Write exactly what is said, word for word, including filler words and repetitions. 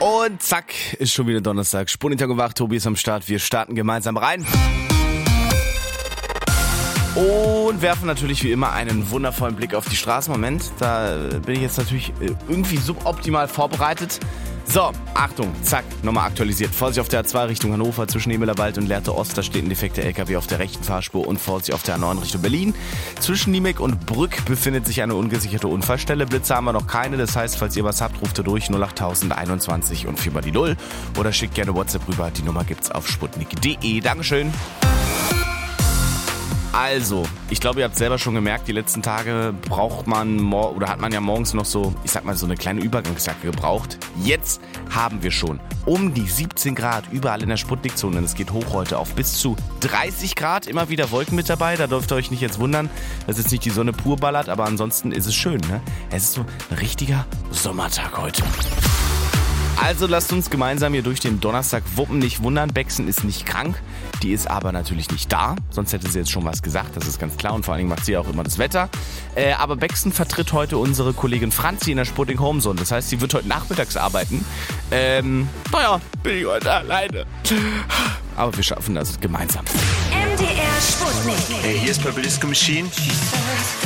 Und zack, ist schon wieder Donnerstag. Spurnitag um acht, Tobi ist am Start. Wir starten gemeinsam rein. Und werfen natürlich wie immer einen wundervollen Blick auf die Straße. Moment, da bin ich jetzt natürlich irgendwie suboptimal vorbereitet. So, Achtung, zack, nochmal aktualisiert. Vorsicht auf der A zwei Richtung Hannover zwischen Emelerwald und Lehrte Ost. Da steht ein defekter L K W auf der rechten Fahrspur und Vorsicht auf der A neun Richtung Berlin. Zwischen Niemek und Brück befindet sich eine ungesicherte Unfallstelle. Blitze haben wir noch keine, das heißt, falls ihr was habt, ruft ihr durch null acht einundzwanzig und viermal die null. Oder schickt gerne WhatsApp rüber, die Nummer gibt's auf sputnik punkt de. Dankeschön. Also, ich glaube, ihr habt selber schon gemerkt, die letzten Tage braucht man mor- oder hat man ja morgens noch so, ich sag mal, so eine kleine Übergangsjacke gebraucht. Jetzt haben wir schon um die siebzehn Grad überall in der Sputnikzone. Es geht hoch heute auf bis zu dreißig Grad. Immer wieder Wolken mit dabei, da dürft ihr euch nicht jetzt wundern, dass jetzt nicht die Sonne pur ballert, aber ansonsten ist es schön, ne? Es ist so ein richtiger Sommertag heute. Also lasst uns gemeinsam hier durch den Donnerstag wuppen. Nicht wundern, Bexen ist nicht krank, die ist aber natürlich nicht da. Sonst hätte sie jetzt schon was gesagt, das ist ganz klar. Und vor allen Dingen macht sie ja auch immer das Wetter. Äh, aber Bexen vertritt heute unsere Kollegin Franzi in der Sputnik Homezone. Das heißt, sie wird heute nachmittags arbeiten. Ähm, naja, bin ich heute alleine. Aber wir schaffen das gemeinsam. M D R Sputnik. Hey, hier ist Purple Disco Machine.